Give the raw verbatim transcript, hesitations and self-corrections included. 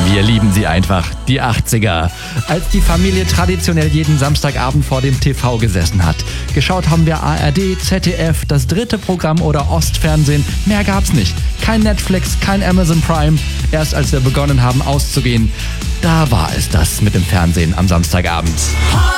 Wir lieben sie einfach, die achtziger. Als die Familie traditionell jeden Samstagabend vor dem T V gesessen hat. Geschaut haben wir A R D, Z D F, das dritte Programm oder Ostfernsehen. Mehr gab's nicht. Kein Netflix, kein Amazon Prime. Erst als wir begonnen haben auszugehen, da war es das mit dem Fernsehen am Samstagabend.